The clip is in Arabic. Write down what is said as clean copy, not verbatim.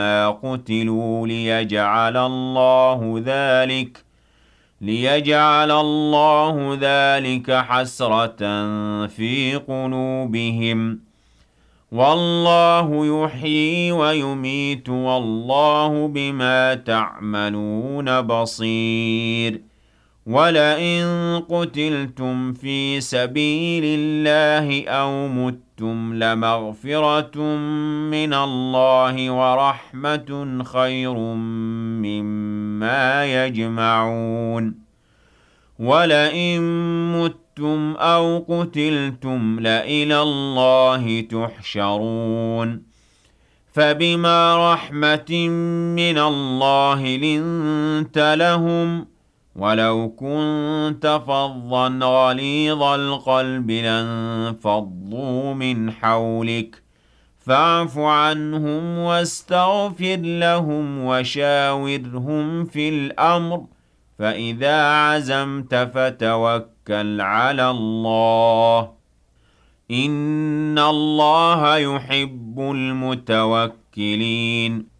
قتلوا ليجعل الله ذلك حسرة في قلوبهم، والله يحيي ويميت والله بما تعملون بصير. ولئن قتلتم في سبيل الله أو متم لمغفرة من الله ورحمة خير مما يجمعون. ولئن متم أو قتلتم لإلى الله تحشرون. فبما رحمة من الله لنت لهم، ولو كنت فظا غليظ القلب لانفضوا من حولك، فاعف عنهم واستغفر لهم وشاورهم في الأمر، فإذا عزمت فتوكل على الله، إن الله يحب المتوكلين.